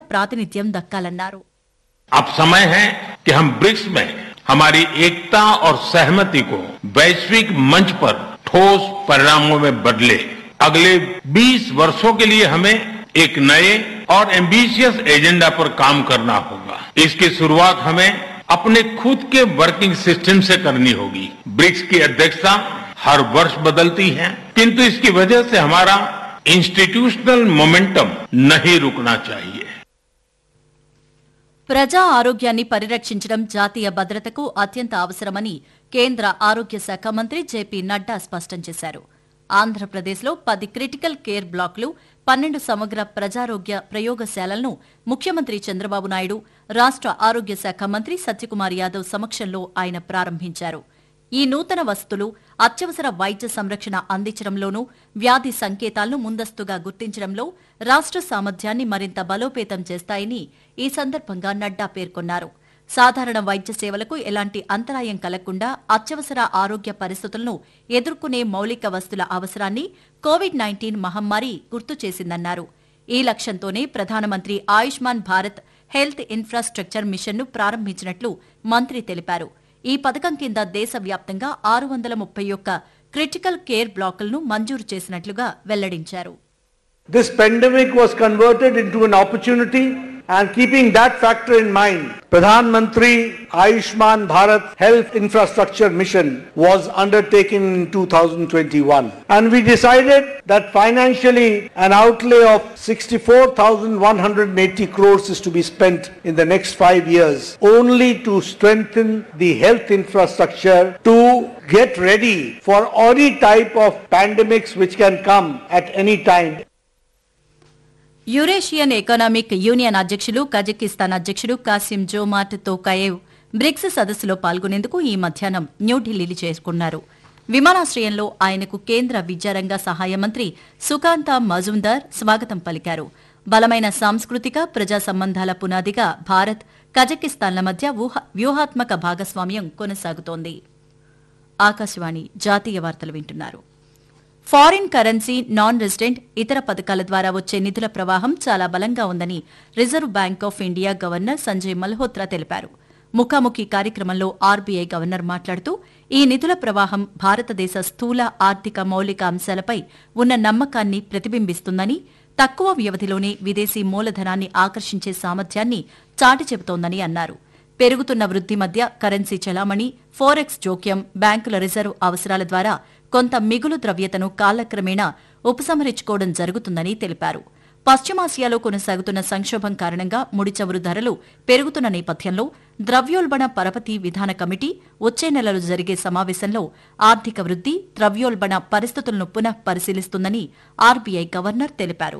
ప్రాతినిధ్యం దక్కాలన్నారు. अब समय है कि हम ब्रिक्स में हमारी एकता और सहमति को वैश्विक मंच पर ठोस परिणामों में बदले. अगले 20 वर्षों के लिए हमें एक नए और एम्बिशियस एजेंडा पर काम करना होगा. इसकी शुरुआत हमें अपने खुद के वर्किंग सिस्टम से करनी होगी. ब्रिक्स की अध्यक्षता हर वर्ष बदलती है, किंतु इसकी वजह से हमारा इंस्टीट्यूशनल मोमेंटम नहीं रुकना चाहिए. ప్రజా ఆరోగ్యాన్ని పరిరక్షించడం జాతీయ భద్రతకు అత్యంత అవసరమని కేంద్ర ఆరోగ్య శాఖ మంత్రి జేపీ నడ్డా స్పష్టం చేశారు. ఆంధ్రప్రదేశ్లో 10 క్రిటికల్ కేర్ బ్లాకులు, 12 సమగ్ర ప్రజారోగ్య ప్రయోగశాలలను ముఖ్యమంత్రి చంద్రబాబు నాయుడు, రాష్ట ఆరోగ్య శాఖ మంత్రి సత్యకుమార్ యాదవ్ సమక్షంలో ఆయన ప్రారంభించారు. ఈ నూతన వసతులు అత్యవసర వైద్య సంరక్షణ అందించడంలోనూ, వ్యాధి సంకేతాలను ముందస్తుగా గుర్తించడంలో రాష్ట సామర్థ్యాన్ని మరింత బలోపేతం చేస్తాయని ఈ సందర్భంగా నడ్డా పేర్కొన్నారు. సాధారణ వైద్య సేవలకు ఎలాంటి అంతరాయం కలగకుండా అత్యవసర ఆరోగ్య పరిస్థితులను ఎదుర్కొనే మౌలిక వస్తుల అవసరాన్ని కోవిడ్-19 మహమ్మారి గుర్తు చేసిందన్నారు. ఈ లక్ష్యంతోనే ప్రధానమంత్రి ఆయుష్మాన్ భారత్ హెల్త్ ఇన్ఫ్రాస్ట్రక్చర్ మిషన్ను ప్రారంభించినట్లు మంత్రి తెలిపారు. ఈ పథకం కింద దేశవ్యాప్తంగా 631 క్రిటికల్ కేర్ బ్లాకులను మంజూరు చేసినట్లుగా వెల్లడించారు. This pandemic was converted into an opportunity, and keeping that factor in mind, Pradhan Mantri Ayushman Bharat Health Infrastructure Mission was undertaken in 2021. And we decided that financially an outlay of 64,180 crores is to be spent in the next 5 years only to strengthen the health infrastructure to get ready for any type of pandemics which can come at any time. Eurasian economic union అధ్యక్షులు Kazakhstan అధ్యక్షుడు Kasim జోమార్ట్ తోకాయేవ్ bricks సదస్సులో పాల్గొనేందుకు ఈ మధ్యాహ్నం న్యూఢిల్లీ చేరుకున్నారు. విమానాశ్రయంలో ఆయనకు కేంద్ర విద్యారంగ సహాయ మంత్రి సుకాంత మజుందార్ స్వాగతం పలికారు. బలమైన సాంస్కృతిక ప్రజా సంబంధాల పునాదిగా భారత్, కజకిస్తాన్ల మధ్య వ్యూహాత్మక భాగస్వామ్యం కొనసాగుతోంది. ఆకాశవాణి జాతీయ వార్తలు వింటున్నారు. ఫారిన్ కరెన్సీ, నాన్ రెసిడెంట్, ఇతర పథకాల ద్వారా వచ్చే నిధుల ప్రవాహం చాలా బలంగా ఉందని reserve bank of India governor Sanjay Malhotra తెలిపారు. ముఖాముఖి కార్యక్రమంలో ఆర్బీఐ గవర్నర్ మాట్లాడుతూ ఈ నిధుల ప్రవాహం భారతదేశ స్థూల ఆర్థిక మౌలిక అంశాలపై ఉన్న నమ్మకాన్ని ప్రతిబింబిస్తుందని, తక్కువ వ్యవధిలోనే విదేశీ మూలధనాన్ని ఆకర్షించే సామర్థ్యాన్ని చాటి చెబుతోందని అన్నారు. పెరుగుతున్న వృద్ధి మధ్య కరెన్సీ చలామణి, ఫోరెక్స్ జోక్యం, బ్యాంకుల రిజర్వ్ అవసరాల ద్వారా కొంత మిగులు ద్రవ్యతను కాలక్రమేణా ఉపసంహరించుకోవడం జరుగుతుందని తెలిపారు. పశ్చిమాసియాలో కొనసాగుతున్న సంక్షోభం కారణంగా ముడిచమురు ధరలు పెరుగుతున్న నేపథ్యంలో ద్రవ్యోల్బణ పరపతి విధాన కమిటీ వచ్చే నెలలో జరిగే సమావేశంలో ఆర్థిక వృద్ధి, ద్రవ్యోల్బణ పరిస్థితులను పునః పరిశీలిస్తుందని ఆర్బీఐ గవర్నర్ తెలిపారు.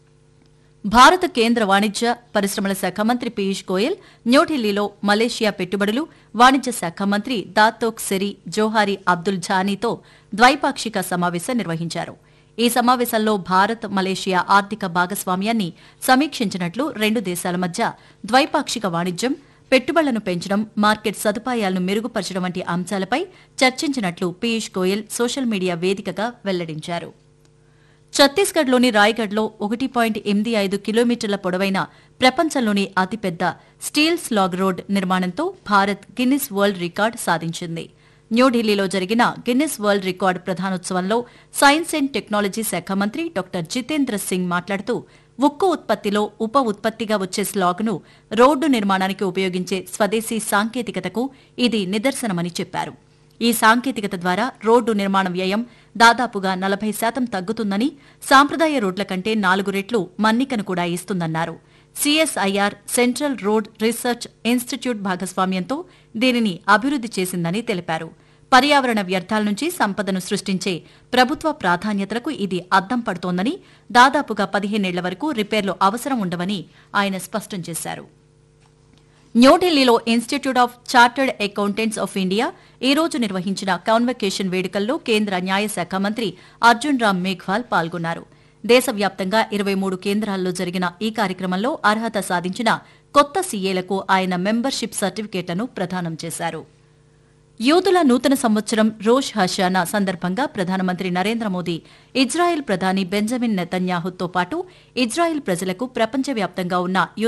భారత కేంద్ర వాణిజ్య పరిశ్రమల శాఖ మంత్రి పీయూష్ గోయల్ న్యూఢిల్లీలో మలేషియా పెట్టుబడులు, వాణిజ్య శాఖ మంత్రి దాతోక్ సెరి జోహారి అబ్దుల్ ఝానీతో ద్వైపాక్షిక సమావేశం నిర్వహించారు. ఈ సమావేశంలో భారత్, మలేషియా ఆర్థిక భాగస్వామ్యాన్ని సమీక్షించినట్లు, రెండు దేశాల మధ్య ద్వైపాక్షిక వాణిజ్యం, పెట్టుబడులను పెంచడం, మార్కెట్ సదుపాయాలను మెరుగుపరచడం వంటి అంశాలపై చర్చించినట్లు పీయూష్ గోయల్ సోషల్ మీడియా వేదికగా వెల్లడించారు. ఛత్తీస్గఢ్లోని రాయ్గఢ్లో 1.85 కిలోమీటర్ల పొడవైన ప్రపంచంలోని అతిపెద్ద స్టీల్ స్లాగ్ రోడ్ నిర్మాణంతో భారత్ గిన్నిస్ వరల్డ్ రికార్డు సాధించింది. న్యూఢిల్లీలో జరిగిన Guinness world record ప్రధానోత్సవంలో science and technology శాఖ మంత్రి డాక్టర్ జితేంద్ర సింగ్ మాట్లాడుతూ ఉక్కు ఉత్పత్తిలో ఉప ఉత్పత్తిగా వచ్చే స్లాగ్ను రోడ్డు నిర్మాణానికి ఉపయోగించే స్వదేశీ సాంకేతికతకు ఇది నిదర్శనమని చెప్పారు. ఈ సాంకేతికత ద్వారా రోడ్డు నిర్మాణ వ్యయం దాదాపుగా 40% తగ్గుతుందని, సాంప్రదాయ రోడ్ల కంటే 4 రెట్లు మన్నికను కూడా ఇస్తుందన్నారు. CSIR central road research institute భాగస్వామ్యంతో దీనిని అభివృద్ది చేసిందని తెలిపారు. పర్యావరణ వ్యర్థాల నుంచి సంపదను సృష్టించే ప్రభుత్వ ప్రాధాన్యతలకు ఇది అద్దం పడుతోందని, దాదాపుగా 15 ఏళ్ల వరకు రిపేర్లు అవసరం ఉండవని ఆయన స్పష్టం చేశారు. న్యూఢిల్లీలో institute of chartered accountants of India ఈ రోజు నిర్వహించిన కాన్వకేషన్ వేడుకల్లో కేంద్ర న్యాయశాఖ మంత్రి అర్జున్ రామ్ మేఘ్వాల్ పాల్గొన్నారు. దేశవ్యాప్తంగా 23 కేంద్రాల్లో జరిగిన ఈ కార్యక్రమంలో అర్హత సాధించిన కొత్త సీఏలకు ఆయన మెంబర్షిప్ సర్టిఫికేట్లను ప్రదానం చేశారు. యూదుల నూతన సంవత్సరం రోష్ హషానా సందర్భంగా ప్రధానమంత్రి నరేంద్ర మోదీ ఇజ్రాయెల్ ప్రధాని బెంజమిన్ నెతన్యాహుతో పాటు ఇజ్రాయెల్ ప్రజలకు ప్రపంచవ్యాప్తంగా ఉన్న